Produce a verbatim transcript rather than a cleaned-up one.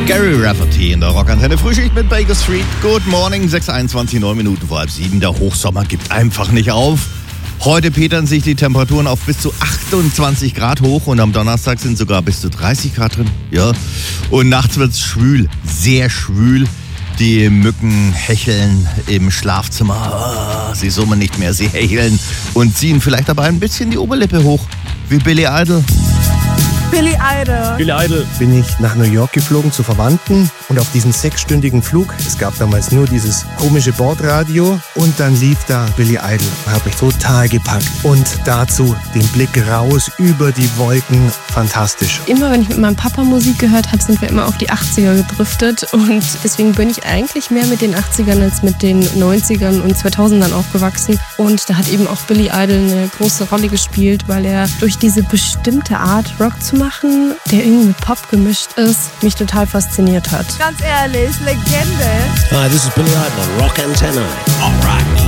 Gary Rafferty in der Rockantenne. Frühschicht mit Baker Street. Good morning, sechs Uhr einundzwanzig, neun Minuten vor halb sieben. Der Hochsommer gibt einfach nicht auf. Heute petern sich die Temperaturen auf bis zu achtundzwanzig Grad hoch und am Donnerstag sind sogar bis zu dreißig Grad drin. Ja. Und nachts wird's schwül, sehr schwül. Die Mücken hecheln im Schlafzimmer. Sie summen nicht mehr, sie hecheln und ziehen vielleicht dabei ein bisschen die Oberlippe hoch, wie Billy Idol. Billy Idol. Billy Idol. Bin ich nach New York geflogen zu Verwandten und auf diesen sechsstündigen Flug, es gab damals nur dieses komische Bordradio und dann lief da Billy Idol. Hat mich total gepackt. Und dazu den Blick raus über die Wolken. Fantastisch. Immer wenn ich mit meinem Papa Musik gehört habe, sind wir immer auf die achtziger gedriftet und deswegen bin ich eigentlich mehr mit den achtzigern als mit den neunzigern und zweitausendern aufgewachsen und da hat eben auch Billy Idol eine große Rolle gespielt, weil er durch diese bestimmte Art, Rock zu machen, der irgendwie mit Pop gemischt ist, mich total fasziniert hat. Ganz ehrlich, Legende. Hi, this is Billy Idol on Rock Antenne. All right.